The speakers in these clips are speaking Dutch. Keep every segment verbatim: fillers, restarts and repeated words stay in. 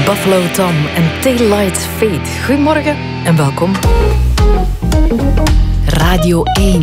Buffalo Tom en Taillights Fade. Goedemorgen en welkom. Radio één.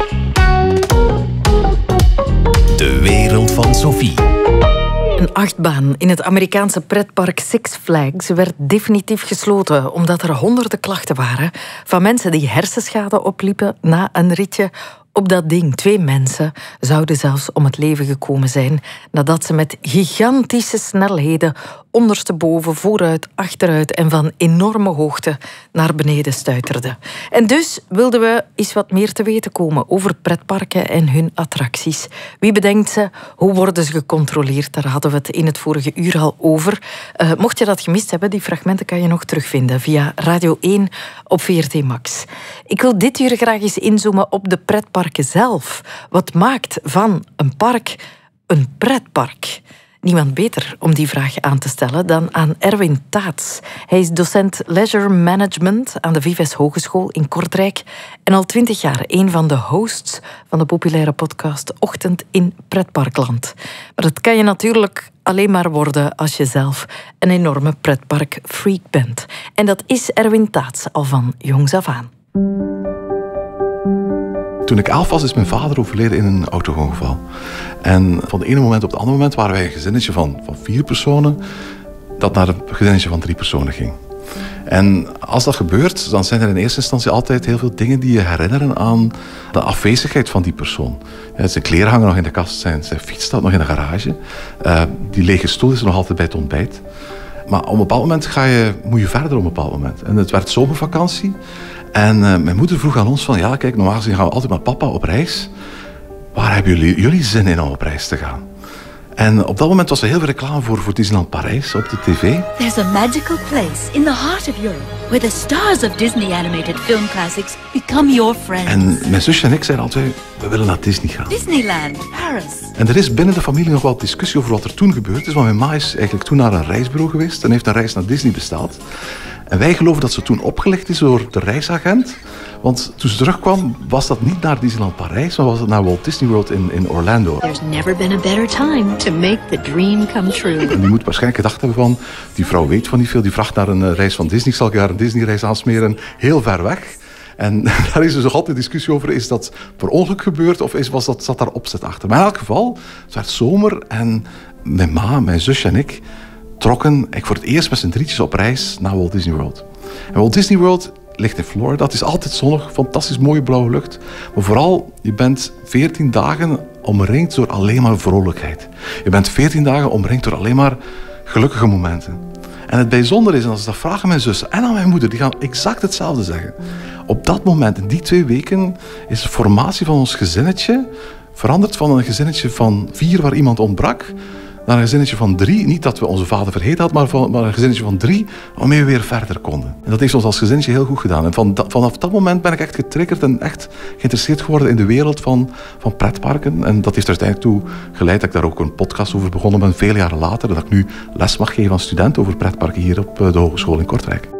De wereld van Sophie. Een achtbaan in het Amerikaanse pretpark Six Flags werd definitief gesloten omdat er honderden klachten waren van mensen die hersenschade opliepen na een ritje op dat ding. Twee mensen zouden zelfs om het leven gekomen zijn nadat ze met gigantische snelheden ondersteboven, vooruit, achteruit en van enorme hoogte naar beneden stuiterden. En dus wilden we eens wat meer te weten komen over pretparken en hun attracties. Wie bedenkt ze? Hoe worden ze gecontroleerd? Daar hadden we het in het vorige uur al over. Uh, mocht je dat gemist hebben, die fragmenten kan je nog terugvinden via Radio één op V R T Max. Ik wil dit uur graag eens inzoomen op de pretparken zelf. Wat maakt van een park een pretpark? Niemand beter om die vraag aan te stellen dan aan Erwin Taats. Hij is docent Leisure Management aan de Vives Hogeschool in Kortrijk en al twintig jaar een van de hosts van de populaire podcast Ochtend in Pretparkland. Maar dat kan je natuurlijk alleen maar worden als je zelf een enorme pretparkfreak bent. En dat is Erwin Taats al van jongs af aan. Toen ik elf was, is mijn vader overleden in een auto-ongeval. En van de ene moment op het andere moment waren wij een gezinnetje van, van vier personen dat naar een gezinnetje van drie personen ging. En als dat gebeurt, dan zijn er in eerste instantie altijd heel veel dingen die je herinneren aan de afwezigheid van die persoon. Ja, zijn kleren hangen nog in de kast, zijn, zijn fiets staat nog in de garage. Uh, die lege stoel is er nog altijd bij het ontbijt. Maar op een bepaald moment ga je, moet je verder op een bepaald moment. En het werd zomervakantie. En uh, mijn moeder vroeg aan ons van, ja kijk, normaal gezien gaan we altijd met papa op reis. Waar hebben jullie, jullie zin in om op reis te gaan? En op dat moment was er heel veel reclame voor, voor Disneyland Parijs op de tv. There's a magical place in the heart of Europe where the stars of Disney animated film classics become your friends. En mijn zusje en ik zeiden altijd, we willen naar Disney gaan. Disneyland, Paris. En er is binnen de familie nog wel discussie over wat er toen gebeurd is. Want mijn ma is eigenlijk toen naar een reisbureau geweest en heeft een reis naar Disney besteld. En wij geloven dat ze toen opgelicht is door de reisagent. Want toen ze terugkwam, was dat niet naar Disneyland Parijs, maar was het naar Walt Disney World in, in Orlando. There's never been a better time to make the dream come true. En die moet waarschijnlijk gedacht hebben van, die vrouw weet van niet veel, die vraagt naar een reis van Disney, zal ik haar een Disney-reis aansmeren, heel ver weg. En daar is dus nog altijd discussie over, is dat per ongeluk gebeurd of is, was dat, zat daar opzet achter? Maar in elk geval, het werd zomer en mijn ma, mijn zusje en ik trokken ik voor het eerst met z'n drietjes op reis naar Walt Disney World. En Walt Disney World ligt in Florida. Het is altijd zonnig, fantastisch mooie blauwe lucht. Maar vooral, je bent veertien dagen omringd door alleen maar vrolijkheid. Je bent veertien dagen omringd door alleen maar gelukkige momenten. En het bijzondere is, en als ik dat vraag aan mijn zussen en aan mijn moeder, die gaan exact hetzelfde zeggen. Op dat moment, in die twee weken, is de formatie van ons gezinnetje veranderd van een gezinnetje van vier waar iemand ontbrak, naar een gezinnetje van drie. Niet dat we onze vader vergeten hadden, maar, van, maar een gezinnetje van drie, waarmee we weer verder konden. En dat heeft ons als gezinnetje heel goed gedaan. En van da, vanaf dat moment ben ik echt getriggerd en echt geïnteresseerd geworden in de wereld van, van pretparken. En dat heeft er uiteindelijk toe geleid dat ik daar ook een podcast over begonnen ben, vele jaren later, dat ik nu les mag geven aan studenten over pretparken hier op de Hogeschool in Kortrijk.